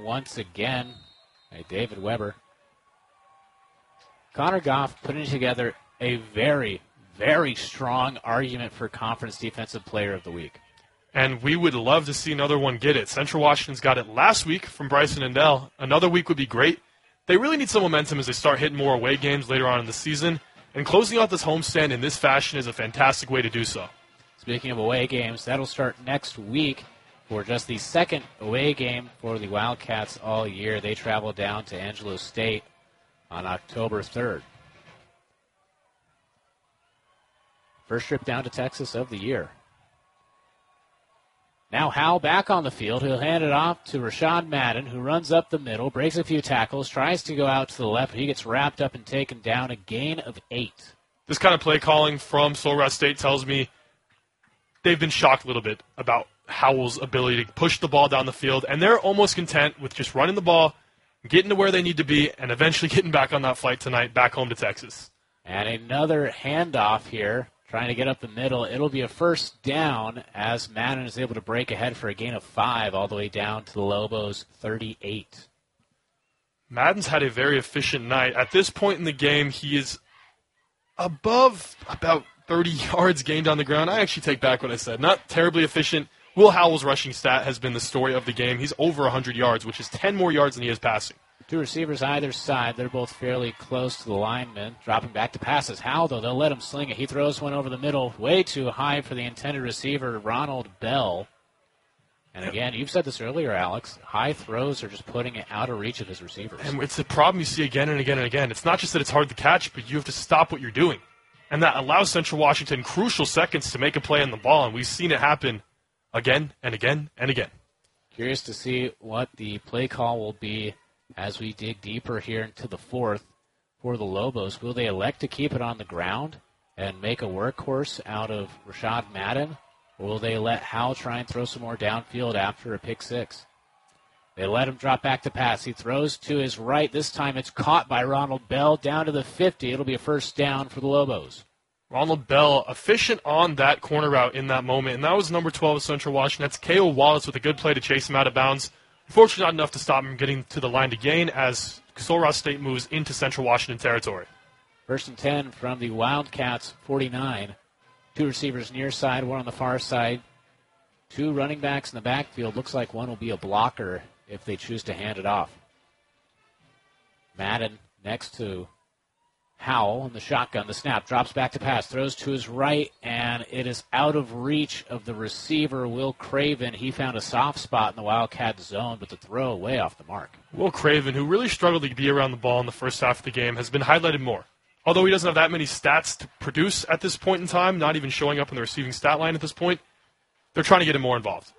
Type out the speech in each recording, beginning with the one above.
once again by David Weber. Connor Goff putting together a very, very strong argument for Conference Defensive Player of the Week. And we would love to see another one get it. Central Washington's got it last week from Bryson Endell. Another week would be great. They really need some momentum as they start hitting more away games later on in the season. And closing out this homestand in this fashion is a fantastic way to do so. Speaking of away games, that'll start next week for just the second away game for the Wildcats all year. They travel down to Angelo State on October 3rd. First trip down to Texas of the year. Now Howell back on the field. He'll hand it off to Rashad Madden, who runs up the middle, breaks a few tackles, tries to go out to the left. He gets wrapped up and taken down, a gain of 8. This kind of play calling from Sul-Ross State tells me they've been shocked a little bit about Howell's ability to push the ball down the field, and they're almost content with just running the ball, getting to where they need to be, and eventually getting back on that flight tonight back home to Texas. And another handoff here, trying to get up the middle. It'll be a first down as Madden is able to break ahead for a gain of 5 all the way down to the Lobos' 38. Madden's had a very efficient night. At this point in the game, he is above about 30 yards gained on the ground. I actually take back what I said. Not terribly efficient. Will Howell's rushing stat has been the story of the game. He's over 100 yards, which is 10 more yards than he is passing. 2 receivers either side. They're both fairly close to the linemen. Dropping back to passes. Howell, though, they'll let him sling it. He throws one over the middle, way too high for the intended receiver, Ronald Bell. And again, you've said this earlier, Alex, high throws are just putting it out of reach of his receivers. And it's a problem you see again and again and again. It's not just that it's hard to catch, but you have to stop what you're doing. And that allows Central Washington crucial seconds to make a play on the ball, and we've seen it happen again and again and again. Curious to see what the play call will be as we dig deeper here into the fourth for the Lobos. Will they elect to keep it on the ground and make a workhorse out of Rashad Madden, or will they let Howell try and throw some more downfield after a pick 6? They let him drop back to pass. He throws to his right. This time it's caught by Ronald Bell down to the 50. It'll be a first down for the Lobos. Ronald Bell, efficient on that corner route in that moment, and that was number 12 of Central Washington. That's K.O. Wallace with a good play to chase him out of bounds. Unfortunately, not enough to stop him getting to the line to gain as Sul-Ross State moves into Central Washington territory. First and 10 from the Wildcats' 49. 2 receivers near side, 1 on the far side. 2 running backs in the backfield. Looks like one will be a blocker if they choose to hand it off. Madden next to Howell in the shotgun. The snap drops back to pass, throws to his right, and it is out of reach of the receiver, Will Craven. He found a soft spot in the Wildcat zone, but the throw way off the mark. Will Craven, who really struggled to be around the ball in the first half of the game, has been highlighted more. Although he doesn't have that many stats to produce at this point in time, not even showing up in the receiving stat line at this point, they're trying to get him more involved.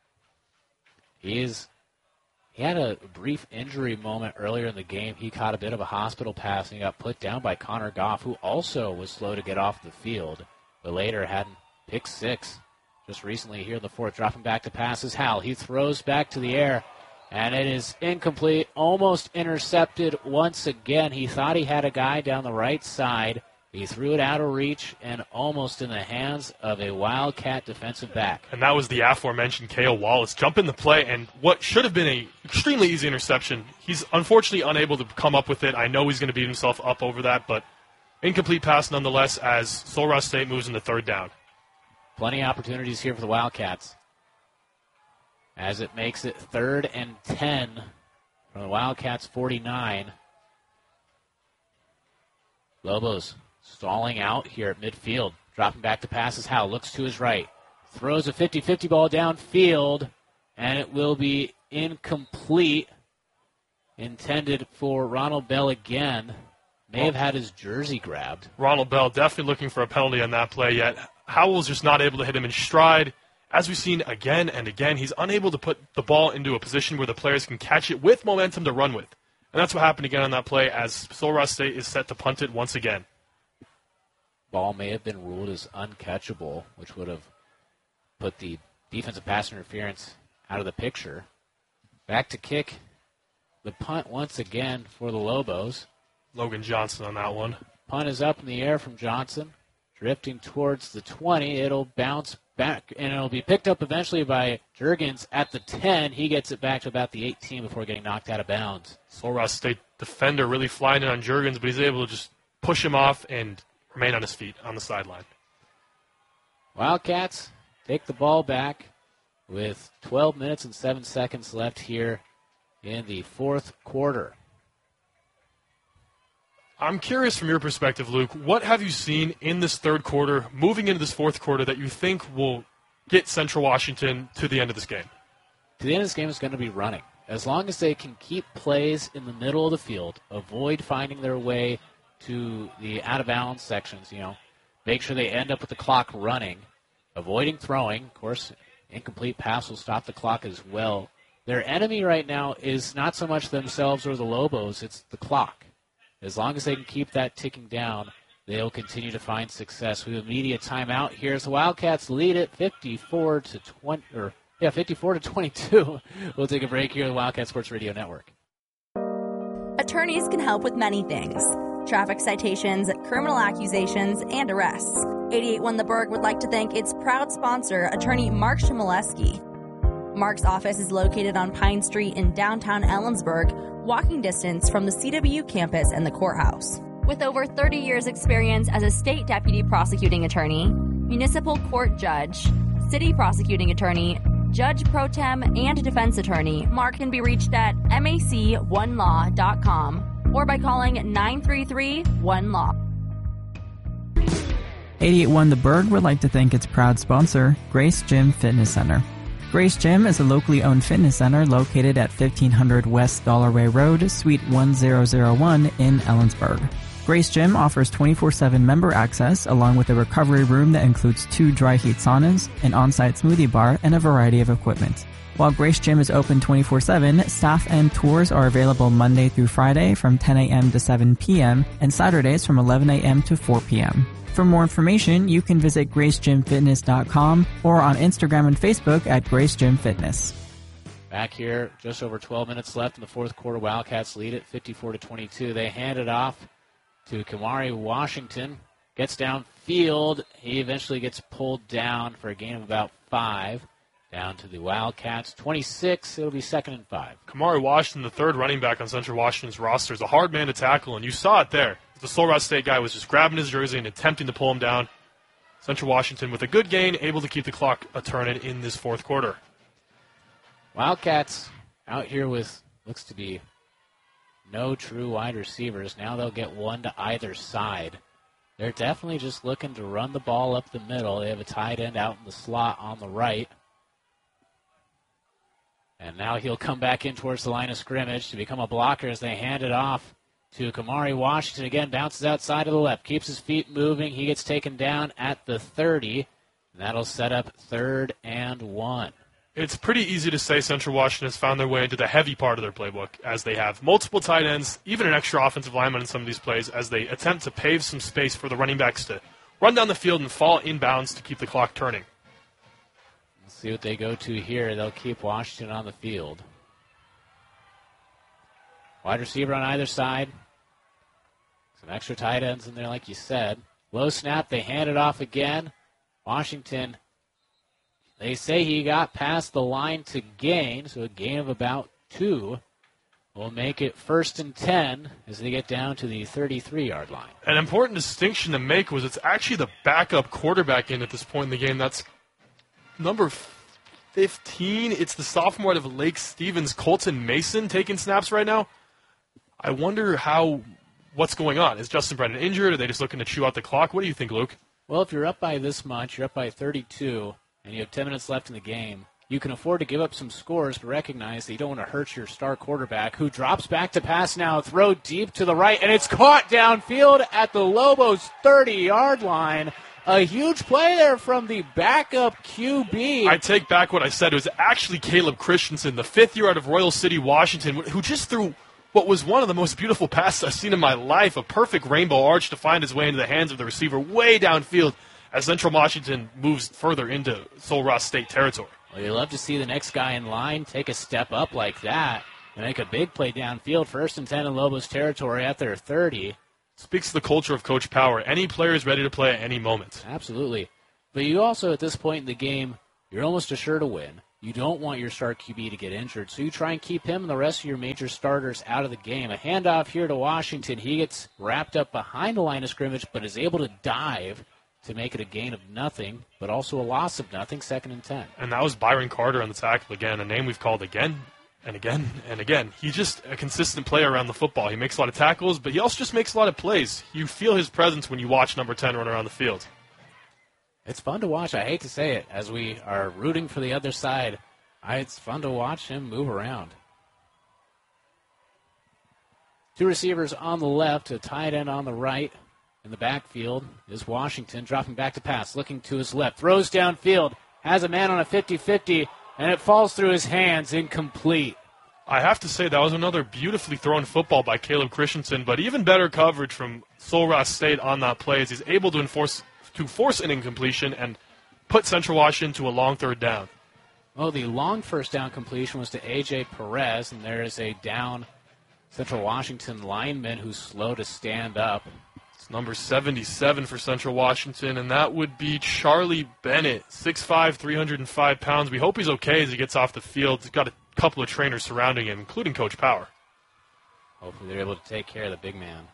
He had a brief injury moment earlier in the game. He caught a bit of a hospital pass and he got put down by Connor Goff, who also was slow to get off the field, but later had pick 6 just recently here in the fourth. Dropping back to passes, Howell. He throws back to the air, and it is incomplete, almost intercepted once again. He thought he had a guy down the right side. He threw it out of reach and almost in the hands of a Wildcat defensive back. And that was the aforementioned K.O. Wallace. Jump in the play, and what should have been an extremely easy interception. He's unfortunately unable to come up with it. I know he's going to beat himself up over that, but incomplete pass nonetheless as Sul-Ross State moves into third down. Plenty of opportunities here for the Wildcats as it makes it 3rd and 10 from the Wildcats' 49. Lobos stalling out here at midfield. Dropping back to passes. Howell looks to his right. Throws a 50-50 ball downfield, and it will be incomplete. Intended for Ronald Bell again. May have had his jersey grabbed. Ronald Bell definitely looking for a penalty on that play, yet Howell's just not able to hit him in stride. As we've seen again and again, he's unable to put the ball into a position where the players can catch it with momentum to run with. And that's what happened again on that play as Sul-Ross State is set to punt it once again. Ball may have been ruled as uncatchable, which would have put the defensive pass interference out of the picture. Back to kick the punt once again for the Lobos. Logan Johnson on that one. Punt is up in the air from Johnson, drifting towards the 20. It'll bounce back, and it'll be picked up eventually by Juergens at the 10. He gets it back to about the 18 before getting knocked out of bounds. Sul Ross State defender really flying in on Juergens, but he's able to just push him off and remain on his feet on the sideline. Wildcats take the ball back with 12 minutes and 7 seconds left here in the fourth quarter. I'm curious from your perspective, Luke, what have you seen in this third quarter, moving into this fourth quarter, that you think will get Central Washington to the end of this game? To the end of this game is going to be running. As long as they can keep plays in the middle of the field, avoid finding their way to the out-of-bounds sections, make sure they end up with the clock running, avoiding throwing. Of course, incomplete pass will stop the clock as well. Their enemy right now is not so much themselves or the Lobos, it's the clock. As long as they can keep that ticking down, they'll continue to find success. We have a media timeout here as the Wildcats lead it 54 to 22. We'll take a break here on the Wildcat Sports Radio Network. Attorneys can help with many things: traffic citations, criminal accusations, and arrests. 88.1 The Berg would like to thank its proud sponsor, attorney Mark Chmielewski. Mark's office is located on Pine Street in downtown Ellensburg, walking distance from the CW campus and the courthouse. With over 30 years' experience as a state deputy prosecuting attorney, municipal court judge, city prosecuting attorney, judge pro tem, and defense attorney, Mark can be reached at mac1law.com or by calling 933-1LAW. 88.1 The Berg would like to thank its proud sponsor, Grace Gym Fitness Center. Grace Gym is a locally owned fitness center located at 1500 West Dollarway Road, Suite 1001 in Ellensburg. Grace Gym offers 24/7 member access along with a recovery room that includes 2 dry heat saunas, an on-site smoothie bar, and a variety of equipment. While Grace Gym is open 24/7, staff and tours are available Monday through Friday from 10 a.m. to 7 p.m. and Saturdays from 11 a.m. to 4 p.m. For more information, you can visit gracegymfitness.com or on Instagram and Facebook at Grace Gym Fitness. Back here, just over 12 minutes left in the fourth quarter. Wildcats lead it 54 to 22. They hand it off to Kamari Washington. Gets downfield. He eventually gets pulled down for a gain of about 5. Down to the Wildcats. 26. It'll be 2nd and 5. Kamari Washington, the third running back on Central Washington's roster, is a hard man to tackle, and you saw it there. The Sul Ross State guy was just grabbing his jersey and attempting to pull him down. Central Washington, with a good gain, able to keep the clock a-turning in this fourth quarter. Wildcats out here with, looks to be, no true wide receivers. Now they'll get one to either side. They're definitely just looking to run the ball up the middle. They have a tight end out in the slot on the right. And now he'll come back in towards the line of scrimmage to become a blocker as they hand it off to Kamari Washington. Again, bounces outside of the left, keeps his feet moving. He gets taken down at the 30. And that'll set up 3rd and 1. It's pretty easy to say Central Washington has found their way into the heavy part of their playbook, as they have multiple tight ends, even an extra offensive lineman in some of these plays, as they attempt to pave some space for the running backs to run down the field and fall inbounds to keep the clock turning. Let's see what they go to here. They'll keep Washington on the field. Wide receiver on either side. Some extra tight ends in there, like you said. Low snap, they hand it off again. Washington, they say he got past the line to gain, so a gain of about 2 will make it 1st and 10 as they get down to the 33-yard line. An important distinction to make was it's actually the backup quarterback in at this point in the game. That's number 15. It's the sophomore out of Lake Stevens, Colton Mason, taking snaps right now. I wonder what's going on. Is Justin Brennan injured? Are they just looking to chew out the clock? What do you think, Luke? Well, if you're up by this much, you're up by 32, and you have 10 minutes left in the game, you can afford to give up some scores, but recognize that you don't want to hurt your star quarterback, who drops back to pass now, throw deep to the right, and it's caught downfield at the Lobos' 30-yard line. A huge play there from the backup QB. I take back what I said. It was actually Caleb Christensen, the 5th year out of Royal City, Washington, who just threw what was one of the most beautiful passes I've seen in my life, a perfect rainbow arch to find his way into the hands of the receiver way downfield as Central Washington moves further into Sul Ross State territory. Well, you love to see the next guy in line take a step up like that and make a big play downfield. 1st and 10 in Lobos territory at their 30. Speaks to the culture of Coach Power. Any player is ready to play at any moment. Absolutely. But you also, at this point in the game, you're almost assured to win. You don't want your star QB to get injured, so you try and keep him and the rest of your major starters out of the game. A handoff here to Washington. He gets wrapped up behind the line of scrimmage, but is able to dive to make it a gain of nothing, but also a loss of nothing, 2nd and 10. And that was Byron Carter on the tackle again, a name we've called again and again and again. He's just a consistent player around the football. He makes a lot of tackles, but he also just makes a lot of plays. You feel his presence when you watch number 10 run around the field. It's fun to watch. I hate to say it, as we are rooting for the other side. It's fun to watch him move around. 2 receivers on the left, a tight end on the right. In the backfield is Washington, dropping back to pass, looking to his left, throws downfield, has a man on a 50-50, and it falls through his hands, incomplete. I have to say that was another beautifully thrown football by Caleb Christensen, but even better coverage from Sul Ross State on that play as he's able to force an incompletion and put Central Washington to a long 3rd down. Well, the long first down completion was to A.J. Perez, and there is a down Central Washington lineman who's slow to stand up. It's number 77 for Central Washington, and that would be Charlie Bennett, 6'5", 305 pounds. We hope he's okay as he gets off the field. He's got a couple of trainers surrounding him, including Coach Power. Hopefully they're able to take care of the big man.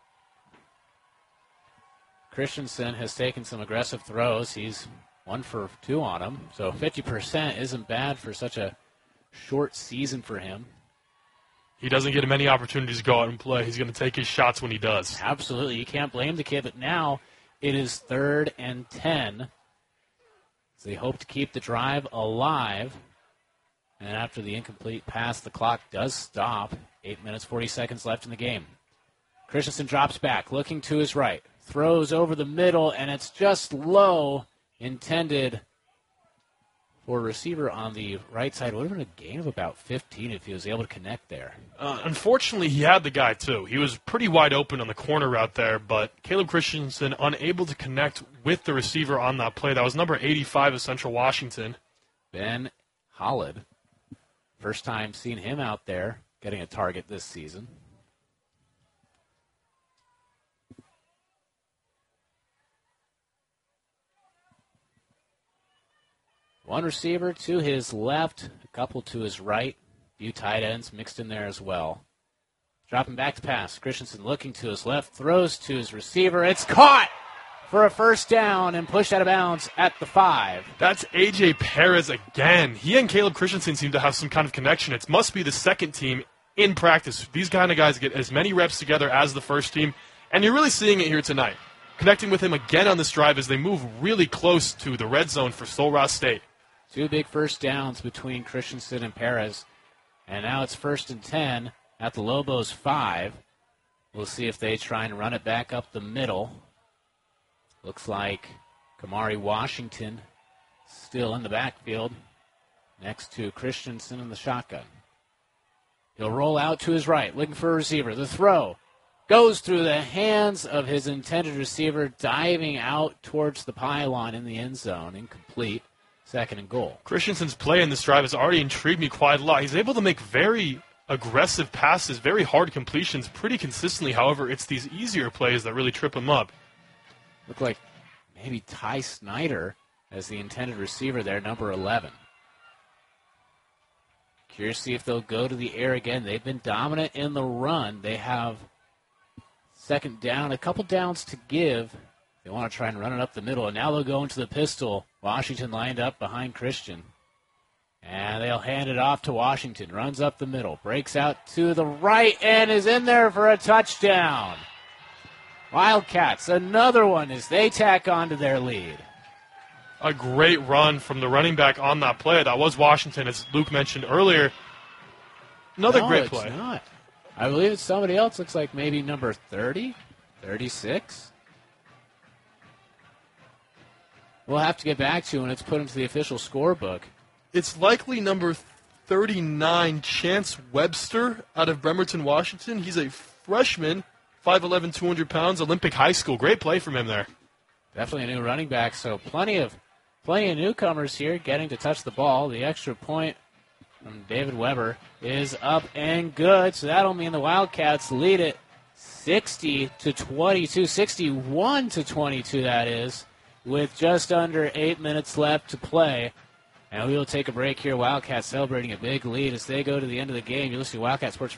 Christensen has taken some aggressive throws. He's 1 for 2 on him, so 50% isn't bad for such a short season for him. He doesn't get many opportunities to go out and play. He's going to take his shots when he does. Absolutely. You can't blame the kid, but now it is 3rd and 10. So they hope to keep the drive alive. And after the incomplete pass, the clock does stop. 8 minutes, 40 seconds left in the game. Christensen drops back, looking to his right. Throws over the middle, and it's just low, intended for a receiver on the right side. Would have been a gain of about 15 if he was able to connect there. Unfortunately, he had the guy, too. He was pretty wide open on the corner route there, but Caleb Christensen unable to connect with the receiver on that play. That was number 85 of Central Washington. Ben Hollid. First time seeing him out there getting a target this season. One receiver to his left, a couple to his right, a few tight ends mixed in there as well. Dropping back to pass. Christensen looking to his left, throws to his receiver. It's caught for a first down and pushed out of bounds at the 5. That's A.J. Perez again. He and Caleb Christensen seem to have some kind of connection. It must be the second team in practice. These kind of guys get as many reps together as the first team, and you're really seeing it here tonight. Connecting with him again on this drive as they move really close to the red zone for Sul Ross State. 2 big first downs between Christensen and Perez. And now it's 1st and 10 at the Lobos 5. We'll see if they try and run it back up the middle. Looks like Kamari Washington still in the backfield next to Christensen in the shotgun. He'll roll out to his right, looking for a receiver. The throw goes through the hands of his intended receiver, diving out towards the pylon in the end zone. Incomplete. 2nd and goal. Christensen's play in this drive has already intrigued me quite a lot. He's able to make very aggressive passes, very hard completions pretty consistently. However, it's these easier plays that really trip him up. Look like maybe Ty Snyder as the intended receiver there, number 11. Curious to see if they'll go to the air again. They've been dominant in the run. They have 2nd down, a couple downs to give. They want to try and run it up the middle, and now they'll go into the pistol. Washington lined up behind Christian. And they'll hand it off to Washington. Runs up the middle, breaks out to the right, and is in there for a touchdown. Wildcats, another one as they tack on to their lead. A great run from the running back on that play. That was Washington, as Luke mentioned earlier. Another great play. It's not. I believe it's somebody else. Looks like maybe number 30, 36. We'll have to get back to when it's put into the official scorebook. It's likely number 39, Chance Webster, out of Bremerton, Washington. He's a freshman, 5'11", 200 pounds, Olympic High School. Great play from him there. Definitely a new running back, so plenty of newcomers here getting to touch the ball. The extra point from David Weber is up and good, so that'll mean the Wildcats lead it 60-22, 61-22 that is. with just under 8 minutes left to play. And we will take a break here. Wildcats celebrating a big lead as they go to the end of the game. You'll see Wildcat Sports